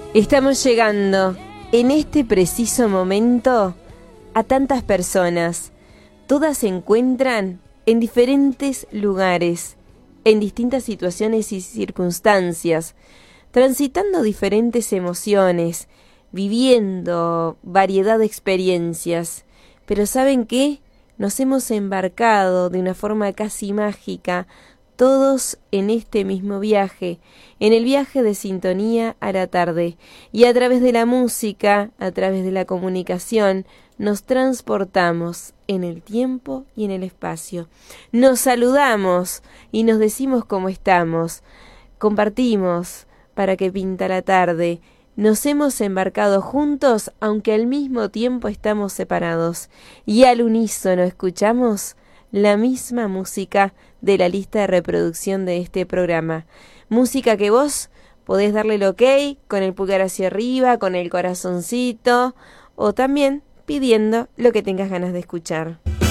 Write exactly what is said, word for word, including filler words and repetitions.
Estamos llegando en este preciso momento a tantas personas. Todas se encuentran en diferentes lugares, en distintas situaciones y circunstancias, transitando diferentes emociones, viviendo variedad de experiencias. Pero ¿saben qué? Nos hemos embarcado de una forma casi mágica, todos en este mismo viaje, en el viaje de sintonía a la tarde, y a través de la música, a través de la comunicación, nos transportamos en el tiempo y en el espacio. Nos saludamos y nos decimos cómo estamos, compartimos para que pinta la tarde. Nos hemos embarcado juntos, aunque al mismo tiempo estamos separados, y al unísono escuchamos la misma música de la lista de reproducción de este programa. Música que vos podés darle el ok con el pulgar hacia arriba, con el corazoncito, o también pidiendo lo que tengas ganas de escuchar.